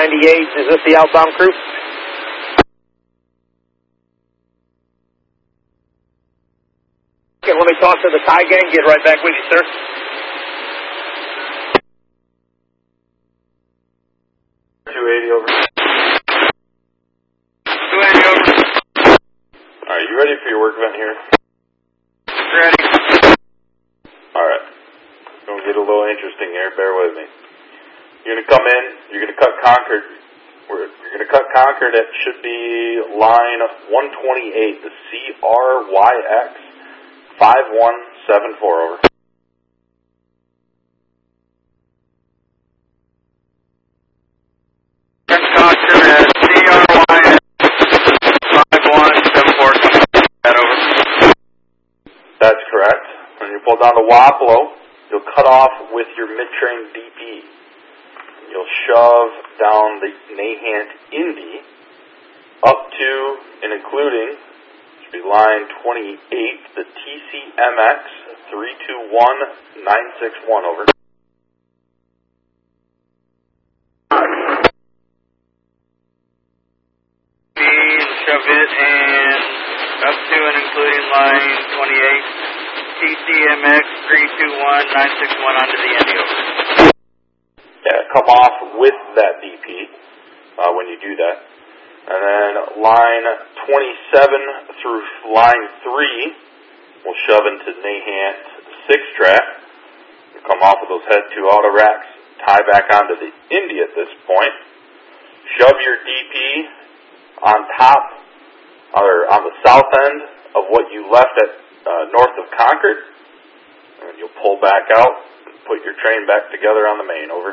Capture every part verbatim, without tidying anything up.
ninety-eight, is this the outbound crew? Okay, let me talk to the Thai gang, get right back with you, sir. two eighty over. two eighty over. Alright, you ready for your work event here? Ready. Alright. It's going to get a little interesting here, bear with me. You're going to come in, you're going to cut Concord. You're going to cut Concord at should be line one twenty-eight, the C R Y X five one seven four, over. Concord at C R Y X five one seven four, that over. That's correct. When you pull down to Wapello, you'll cut off with your mid-train D P. You'll shove down the Nahant Indy up to and including, should be line twenty-eight, the T C M X three two one nine six one, over. Shove it and up to and including line twenty-eight, T C M X three two one nine six one onto the Indy, over. Yeah, come off with that D P uh, when you do that. And then line twenty-seven through line three will shove into Nahant six track. You come off of those head two auto racks, tie back onto the Indy at this point. Shove your D P on top, or on the south end of what you left at uh, north of Concord. And you'll pull back out and put your train back together on the main, over.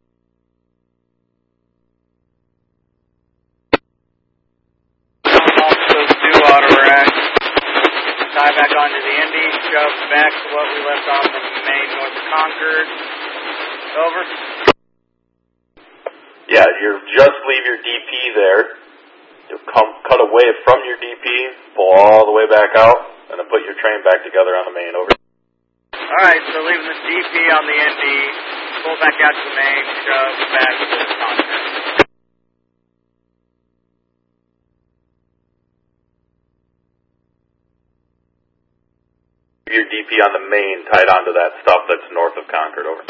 Tie back onto the Indy, shove back to what we left off from the main north of Concord. Over. Yeah, you just leave your D P there. You'll come cut away from your D P, pull all the way back out, and then put your train back together on the main, over. Alright, so leaving the D P on the Indy, pull back out to the main, shove back to Concord. Your D P on the main tied onto that stuff that's north of Concord, over.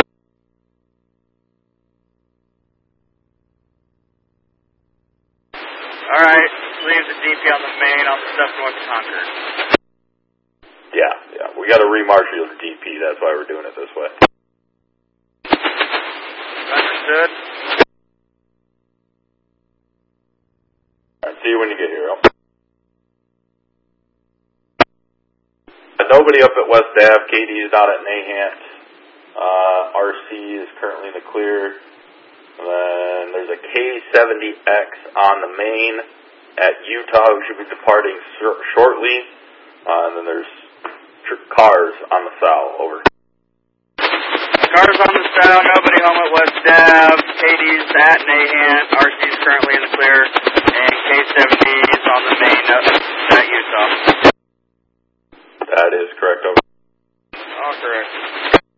Alright, leave the D P on the main on the stuff north of Concord. Yeah, yeah, we got to remarshal the D P, that's why we're doing it this way. Understood. Alright, see you when you get here, Al. Nobody up at West Ave. K D is out at Nahant. Uh, R C is currently in the clear. And then there's a K seventy X on the main at Utah, who should be departing sh- shortly. Uh, and then there's tr- cars on the south, over. Cars on the south, nobody home at West Ave. K D's at Nahant. R C is currently in the clear. And K seventy is on the main at Utah. That is correct, over. All correct.